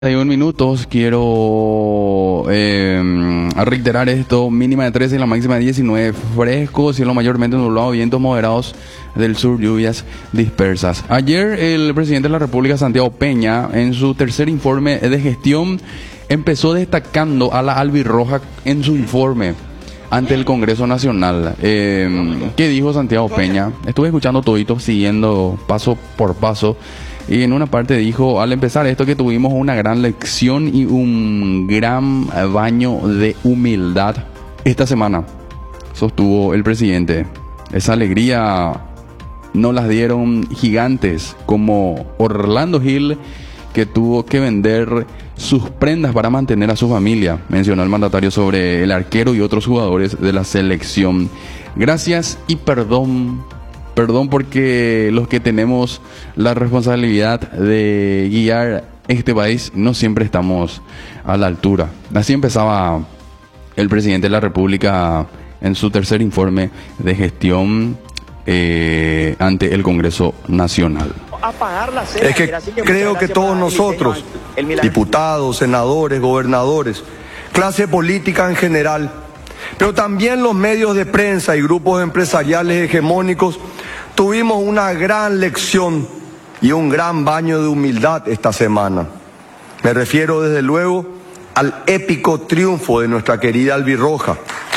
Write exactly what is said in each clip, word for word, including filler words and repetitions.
treinta y uno minutos, quiero eh, reiterar esto: mínima de trece y la máxima de diecinueve, fresco, cielo mayormente nublado, vientos moderados del sur, lluvias dispersas. Ayer el presidente de la República, Santiago Peña, en su tercer informe de gestión, empezó destacando a la albirroja en su informe ante el Congreso Nacional. Eh, ¿Qué dijo Santiago Peña? Estuve escuchando todito, siguiendo paso por paso. Y en una parte dijo, al empezar esto, que tuvimos una gran lección y un gran baño de humildad esta semana, sostuvo el presidente. Esa alegría no las dieron gigantes como Orlando Gil, que tuvo que vender sus prendas para mantener a su familia, mencionó el mandatario sobre el arquero y otros jugadores de la selección. Gracias y perdón. Perdón porque los que tenemos la responsabilidad de guiar este país no siempre estamos a la altura. Así empezaba el presidente de la República en su tercer informe de gestión eh, ante el Congreso Nacional. Es que creo que todos nosotros, diputados, senadores, gobernadores, clase política en general, pero también los medios de prensa y grupos empresariales hegemónicos, tuvimos una gran lección y un gran baño de humildad esta semana. Me refiero desde luego al épico triunfo de nuestra querida albirroja.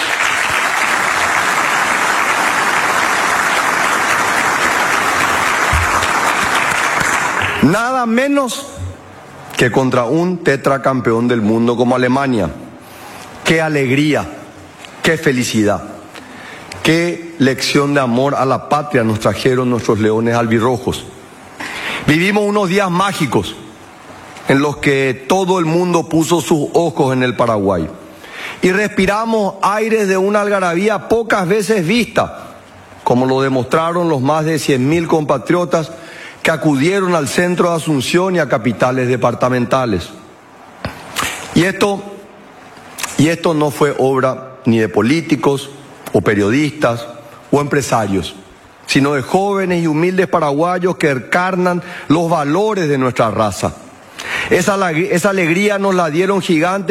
Nada menos que contra un tetracampeón del mundo como Alemania. ¡Qué alegría! ¡Qué felicidad! ¡Qué lección de amor a la patria nos trajeron nuestros leones albirrojos! Vivimos unos días mágicos en los que todo el mundo puso sus ojos en el Paraguay y respiramos aires de una algarabía pocas veces vista, como lo demostraron los más de cien mil compatriotas que acudieron al centro de Asunción y a capitales departamentales. Y esto, y esto no fue obra ni de políticos, o periodistas, o empresarios, sino de jóvenes y humildes paraguayos que encarnan los valores de nuestra raza. Esa, esa alegría nos la dieron gigantes